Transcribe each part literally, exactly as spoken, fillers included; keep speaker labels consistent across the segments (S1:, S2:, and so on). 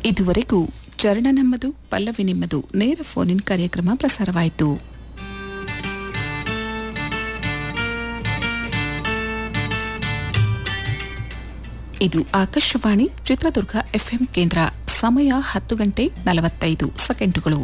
S1: ಇದುವರೆಗೂ ಚರಣ ನಮ್ಮದು ಪಲ್ಲವಿ ನಿಮ್ಮದು ನೇರ ಫೋನ್ ಇನ್ ಕಾರ್ಯಕ್ರಮ ಪ್ರಸಾರವಾಯಿತು. ಇದು ಆಕಾಶವಾಣಿ ಚಿತ್ರದುರ್ಗ ಎಫ್ಎಂ ಕೇಂದ್ರ. ಸಮಯ ಹತ್ತು ಗಂಟೆ ನಲವತ್ತೈದು ಸೆಕೆಂಡುಗಳು.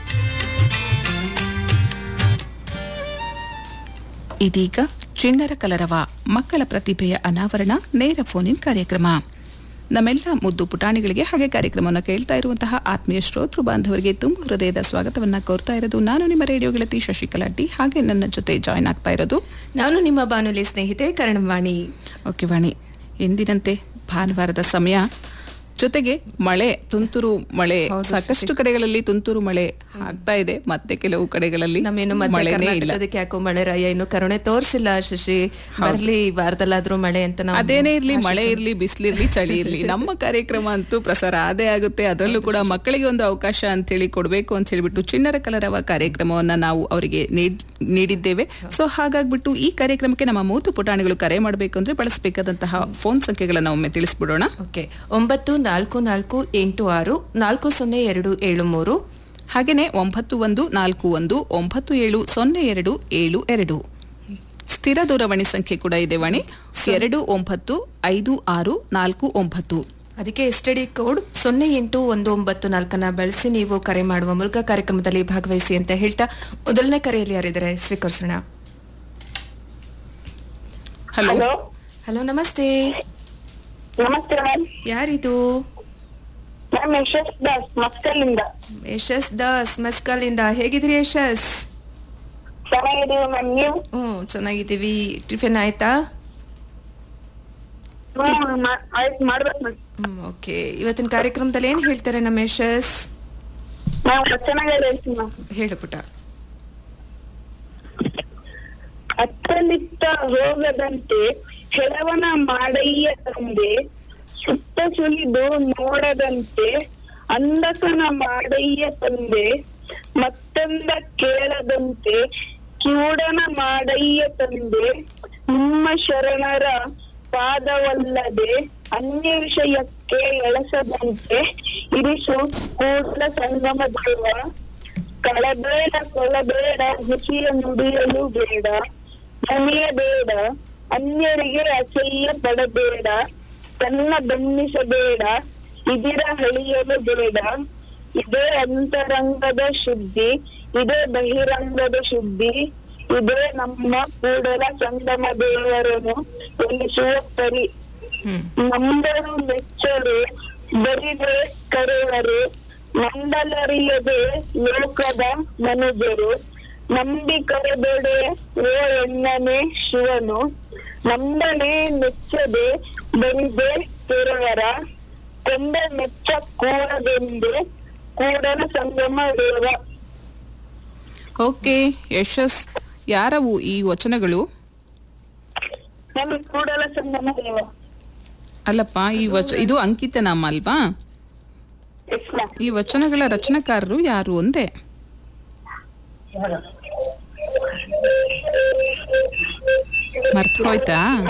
S1: ಇದೀಗ ಚಿಣ್ಣರ ಕಲರವ ಮಕ್ಕಳ ಪ್ರತಿಭೆಯ ಅನಾವರಣ ನೇರ ಫೋನ್ ಇನ್ ಕಾರ್ಯಕ್ರಮ. ನಮ್ಮೆಲ್ಲ ಮುದ್ದು ಪುಟಾಣಿಗಳಿಗೆ ಹಾಗೆ ಕಾರ್ಯಕ್ರಮವನ್ನು ಕೇಳ್ತಾ ಇರುವಂತಹ ಆತ್ಮೀಯ ಶ್ರೋತೃ ಬಾಂಧವರಿಗೆ ತುಂಬ ಹೃದಯದ ಸ್ವಾಗತವನ್ನ ಕೋರ್ತಾ ಇರೋದು ನಾನು ನಿಮ್ಮ ರೇಡಿಯೋ ಗೆಳತಿ ಶಶಿಕಲಾ ಟಿ. ಹಾಗೆ ನನ್ನ ಜೊತೆ ಜಾಯ್ನ್ ಆಗ್ತಾ ಇರೋದು
S2: ನಾನು ನಿಮ್ಮ ಬಾನುಲಿ ಸ್ನೇಹಿತೆ ಕರಣವಾಣಿ.
S1: ಓಕೆ ವಾಣಿ, ಎಂದಿನಂತೆ ಭಾನುವಾರದ ಸಮಯ, ಜೊತೆಗೆ ಮಳೆ, ತುಂತುರು ಮಳೆ, ಸಾಕಷ್ಟು ಕಡೆಗಳಲ್ಲಿ ತುಂತುರು ಮಳೆ ಆಗ್ತಾ ಇದೆ. ಮತ್ತೆ ಕೆಲವು ಕಡೆಗಳಲ್ಲಿ
S2: ನಮ್ಮೇನು ಅದಕ್ಕೆ ಯಾಕೋ ಮಳೆ ರಾಯ ಇನ್ನು ಕರುಣೆ ತೋರಿಸಿಲ್ಲ. ಶಶಿ ಬರ್ಲಿ ವಾರದಲ್ಲಾದ್ರೂ ಮಳೆ ಅಂತ ನಾವು
S1: ಅದೇನೇ ಇರ್ಲಿ, ಮಳೆ ಇರ್ಲಿ, ಬಿಸಿಲಿರ್ಲಿ, ಚಳಿ ಇರ್ಲಿ, ನಮ್ಮ ಕಾರ್ಯಕ್ರಮ ಅಂತೂ ಪ್ರಸಾರ ಆದೇ ಆಗುತ್ತೆ. ಅದರಲ್ಲೂ ಕೂಡ ಮಕ್ಕಳಿಗೆ ಒಂದು ಅವಕಾಶ ಅಂತ ಹೇಳಿ ಕೊಡ್ಬೇಕು ಅಂತ ಹೇಳಿಬಿಟ್ಟು ಚಿಣ್ಣರ ಕಲರವ ಕಾರ್ಯಕ್ರಮವನ್ನ ನಾವು ಅವರಿಗೆ ನೀಡಿದ್ದೇವೆ. ಸೊ ಹಾಗಾಗ್ಬಿಟ್ಟು ಈ ಕಾರ್ಯಕ್ರಮಕ್ಕೆ ನಮ್ಮ ಮೂತು ಪುಟಾಣಿಗಳು ಕರೆ ಮಾಡಬೇಕು ಅಂದ್ರೆ ಬಳಸಬೇಕಾದಂತಹ ಫೋನ್ ಸಂಖ್ಯೆಗಳನ್ನ ಒಮ್ಮೆ ತಿಳಿಸ್ಬಿಡೋಣ.
S2: ಓಕೆ, ಒಂಬತ್ತು ನಾಲ್ಕು ನಾಲ್ಕು ಎಂಟು ಆರು ನಾಲ್ಕು ಸೊನ್ನೆ ಎರಡು ಏಳು ಮೂರು,
S1: ಹಾಗೇನೆ ಒಂಬತ್ತು ಒಂದು ನಾಲ್ಕು ಒಂದು ಒಂಬತ್ತು ಏಳು ಸೊನ್ನೆ ಎರಡು ಏಳು ಎರಡು. ಸ್ಥಿರ ದೂರವಾಣಿ ಸಂಖ್ಯೆ ಕೂಡ ಇದೆ ವಾಣಿ, ಎರಡು ಒಂಬತ್ತು ಐದು ಆರು ನಾಲ್ಕು ಒಂಬತ್ತು.
S2: ಅದಕ್ಕೆ ಎಸ್ ಟಿ ಡಿ ಕೋಡ್ ಸೊನ್ನೆ ಎಂಟು ಒಂದು ಒಂಬತ್ತು ನಾಲ್ಕನ್ನ ಬಳಸಿ ನೀವು ಕರೆ ಮಾಡುವ ಮೂಲಕ ಕಾರ್ಯಕ್ರಮದಲ್ಲಿ ಭಾಗವಹಿಸಿ ಅಂತ ಹೇಳ್ತಾ ಮೊದಲನೇ ಕರೆಯಲ್ಲಿ ಯಾರಿದ್ದಾರೆ ಸ್ವೀಕರಿಸೋಣ.
S1: ಹಲೋ
S2: ಹಲೋ, ನಮಸ್ತೆ.
S3: ನಮಸ್ತೆ ಮ್ಯಾಮ್.
S2: ಯಾರಿದು?
S3: ಮ್ಯಾಮ್ ಯಶಸ್ ದಾಸ್ ಮಸ್ಕಲ್ಲಿಂದ.
S2: ಯಶಸ್ ದಾಸ್ ಮಸ್ಕಲ್ಲಿಂದ. ಹೇಗಿದ್ರಿ ಯಶಸ್?
S3: ಚೆನ್ನಾಗಿದ್ದೀವಿ ಮ್ಯಾಮ್, ನೀವು?
S2: ಹ್ಮ್, ಚೆನ್ನಾಗಿದ್ದೀವಿ. ಟಿಫಿನ್ ಆಯ್ತಾ?
S3: ಆಯ್ತು, ಮಾಡ್ಬೇಕು ಮ್ಯಾಮ್.
S2: ಹ್ಮ್, ಓಕೆ. ಇವತ್ತಿನ ಕಾರ್ಯಕ್ರಮದಲ್ಲಿ ಏನ್ ಹೇಳ್ತಾರೆ ನಮ್ಮ ಯಶಸ್?
S3: ನಾವು ಚೆನ್ನಾಗಿ ಹೇಳ್ತೀವಿ ಮ್ಯಾಮ್.
S2: ಹೇಳು ಪುಟ.
S3: ಅತ್ತಲಿತ್ತ ಹೋಗದಂತೆ ಹೆಳವನ ಮಾಡಯ್ಯ ತಂದೆ, ಸುತ್ತ ಸುಲಿದು ನೋಡದಂತೆ ಅಂದಕನ ಮಾಡಯ್ಯ ತಂದೆ, ಮತ್ತೊಂದ ಕೇಳದಂತೆ ಕಿವುಡನ ಮಾಡಯ್ಯ ತಂದೆ, ನಿಮ್ಮ ಶರಣರ ಪಾದವಲ್ಲದೆ ಅನ್ಯ ವಿಷಯಕ್ಕೆ ಎಳಸದಂತೆ ಇರಿಸು ಕೂಡಲ ಸಂಗಮ ದೇವ, ಕಳಬೇಡ ಕೊಳಬೇಡ ಹುಸಿಯ ನುಡಿಯಲು ಬೇಡ, ಮನೆಯಬೇಡ ಅನ್ಯರಿಗೆ ಅಸಹ್ಯ ಪಡಬೇಡ, ತನ್ನ ಬಣ್ಣಿಸಬೇಡ ಇದಿರ ಹಳಿಯಲು ಬೇಡ, ಇದೇ ಅಂತರಂಗದ ಶುದ್ಧಿ, ಇದೇ ಬಹಿರಂಗದ ಶುದ್ಧಿ, ಇದೇ ನಮ್ಮ ಕೂಡಲ ಸಂಗಮ ದೇವರನ್ನು ಎನಿಸುವ ಪರಿ. ನಂಬರು ಮೆಚ್ಚರು ಬರಿದೆ ಕರೆವರು, ನಂಬಲರಿಯದೆ ಲೋಕದ ಮನುಜರು, ನಂಬಿ ಕರೆಬೇಡೆ ಓ ಎಣ್ಣನೆ ಶಿವನು, ನಂಬನೆ ಮೆಚ್ಚದೆ ಬರಿದೆ ಕೆರವರ, ಕೊಂಡ ಮೆಚ್ಚ ಕೂಡದೆಂದು ಕೂಡಲ ಸಂಗಮ ದೇವ.
S1: ಓಕೆ ಯಶಸ್, ಯಾರವು ಈ ವಚನಗಳು?
S3: ನಮ್ಮ ಕೂಡಲ ಸಂಗಮ ದೇವ.
S1: ಅಲ್ಲಪ್ಪ, ಈ ವಚ ಇದು ಅಂಕಿತ ನಾಮ ಅಲ್ವಾ? ಈ ವಚನಗಳ ರಚನಾಕಾರರು ಯಾರು ಅಂದೆ? ಮರ್ತು ಹೋಯ್ತಾ?